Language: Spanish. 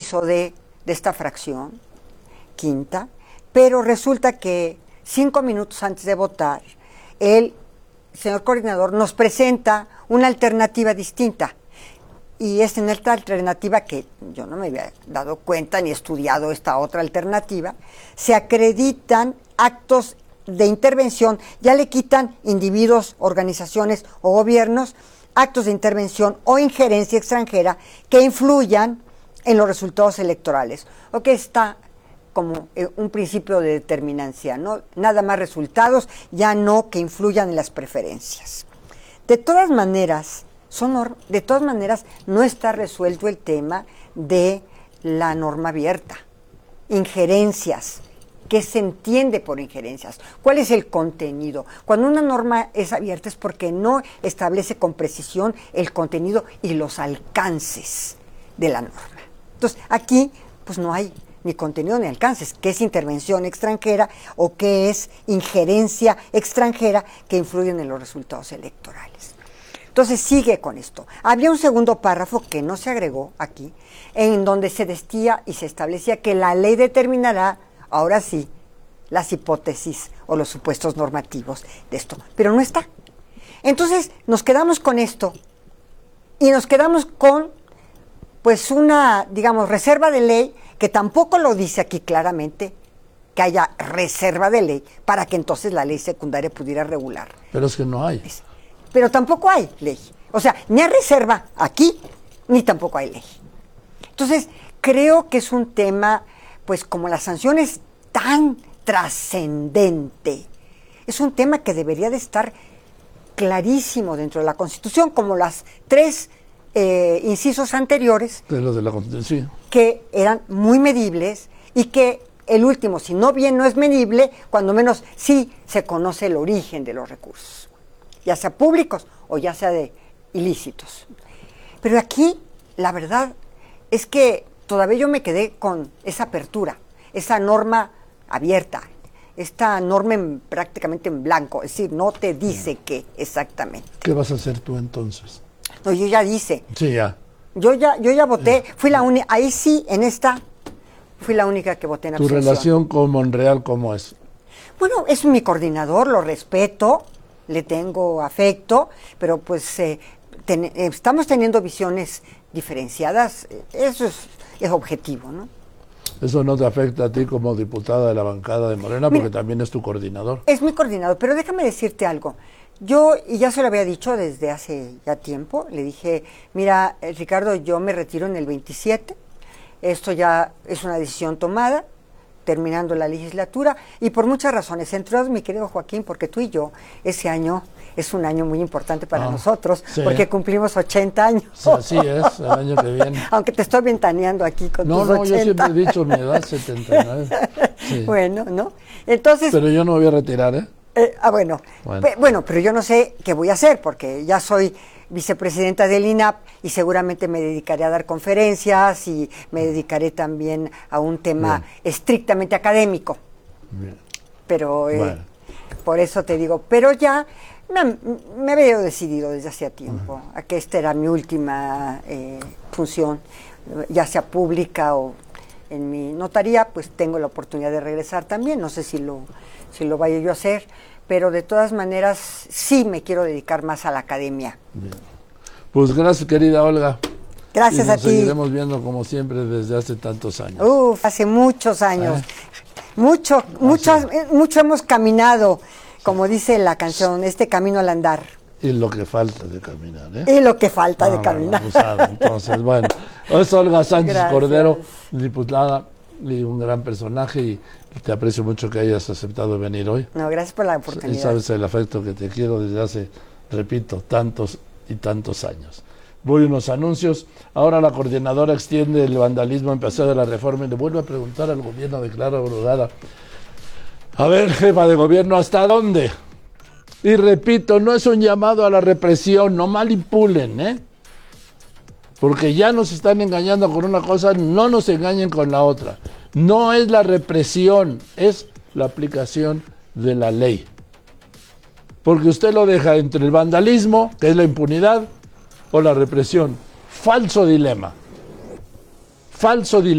inciso de esta fracción quinta, pero resulta que 5 minutos antes de votar, el señor coordinador nos presenta una alternativa distinta. Y es en esta alternativa que yo no me había dado cuenta ni estudiado esta otra alternativa, se acreditan actos de intervención, ya le quitan individuos, organizaciones o gobiernos, actos de intervención o injerencia extranjera que influyan en los resultados electorales, o que está como un principio de determinancia, ¿no? Nada más resultados, ya no que influyan en las preferencias. De todas maneras, no está resuelto el tema de la norma abierta. Injerencias. ¿Qué se entiende por injerencias? ¿Cuál es el contenido? Cuando una norma es abierta es porque no establece con precisión el contenido y los alcances de la norma. Entonces, aquí pues no hay ni contenido ni alcances. ¿Qué es intervención extranjera o qué es injerencia extranjera que influyen en los resultados electorales? Entonces sigue con esto. Había un segundo párrafo que no se agregó aquí, en donde se decía y se establecía que la ley determinará, ahora sí, las hipótesis o los supuestos normativos de esto. Pero no está. Entonces nos quedamos con esto y nos quedamos con pues una, digamos, reserva de ley que tampoco lo dice aquí claramente, que haya reserva de ley para que entonces la ley secundaria pudiera regular. Pero es que no hay. Pero tampoco hay ley. O sea, ni hay reserva aquí, ni tampoco hay ley. Entonces, creo que es un tema, pues como la sanción es tan trascendente, es un tema que debería de estar clarísimo dentro de la Constitución, como las 3 incisos anteriores, de los de la Constitución, que eran muy medibles y que el último, si no bien no es medible, cuando menos sí se conoce el origen de los recursos, ya sea públicos o ya sea de ilícitos. Pero aquí, la verdad es que todavía yo me quedé con esa apertura, esa norma abierta, esta norma prácticamente en blanco, es decir, no te dice qué exactamente. ¿Qué vas a hacer tú entonces? No, yo ya dice. Sí, ya. Yo ya voté, fui la única, ahí sí, en esta, fui la única que voté en ¿Tu abstención. relación con Monreal cómo es? Bueno, es mi coordinador, lo respeto, le tengo afecto, pero pues estamos teniendo visiones diferenciadas, eso es objetivo, ¿no? Eso no te afecta a ti como diputada de la bancada de Morena, porque Mira, también es tu coordinador. Es mi coordinador, pero déjame decirte algo. Yo, y ya se lo había dicho desde hace ya tiempo, le dije, mira, Ricardo, yo me retiro en el 27, esto ya es una decisión tomada, terminando la legislatura, y por muchas razones, entre otras, mi querido Joaquín, porque tú y yo, ese año es un año muy importante para nosotros, sí, porque cumplimos 80 años. Sí, así es, el año que viene. Aunque te estoy ventaneando aquí con tus 80. No, yo siempre he dicho mi edad, 79. Sí. Bueno, ¿no? Entonces... Pero yo no me voy a retirar, ¿eh? Bueno, pero yo no sé qué voy a hacer, porque ya soy vicepresidenta del INAP y seguramente me dedicaré a dar conferencias y me dedicaré también a un tema estrictamente académico. Bien. Pero Bueno. por eso te digo, pero ya me había decidido desde hacía tiempo a que esta era mi última función, ya sea pública o en mi notaría, pues tengo la oportunidad de regresar también, no sé si lo vaya yo a hacer, pero de todas maneras sí me quiero dedicar más a la academia. Bien. Pues gracias, querida Olga. Gracias y a nos ti. seguiremos viendo como siempre desde hace tantos años. Hace muchos años. Mucho hemos caminado, como dice la canción, este camino al andar. Y lo que falta de caminar, ¿eh? Y lo que falta de caminar. Abusado. Entonces, bueno, es Olga Sánchez Gracias. Cordero, diputada y un gran personaje, y te aprecio mucho que hayas aceptado venir hoy. No, gracias por la oportunidad. Y sabes el afecto que te quiero desde hace, repito, tantos y tantos años. Voy a unos anuncios. Ahora la coordinadora extiende el vandalismo en Paseo de la Reforma y le vuelve a preguntar al gobierno de Clara Brugada. A ver, jefa de gobierno, ¿hasta dónde? Y repito, no es un llamado a la represión, no manipulen, ¿eh? Porque ya nos están engañando con una cosa, no nos engañen con la otra. No es la represión, es la aplicación de la ley. Porque usted lo deja entre el vandalismo, que es la impunidad, o la represión. Falso dilema. Falso dilema.